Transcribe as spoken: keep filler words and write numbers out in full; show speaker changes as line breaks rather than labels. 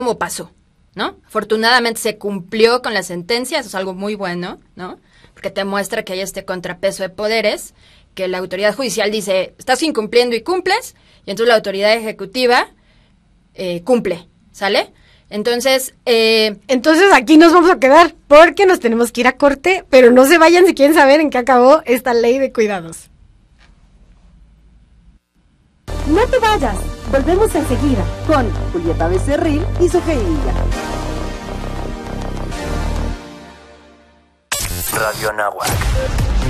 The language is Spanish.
como pasó, ¿no? Afortunadamente se cumplió con la sentencia, eso es algo muy bueno, ¿no? Porque te muestra que hay este contrapeso de poderes, que la autoridad judicial dice, estás incumpliendo y cumples, y entonces la autoridad ejecutiva eh, cumple, ¿sale? Entonces, eh,
Entonces aquí nos vamos a quedar, porque nos tenemos que ir a corte, pero no se vayan si quieren saber en qué acabó esta ley de cuidados.
No te vayas, volvemos enseguida con Julieta Becerril y Sofía Illa.
Radio Náhuac.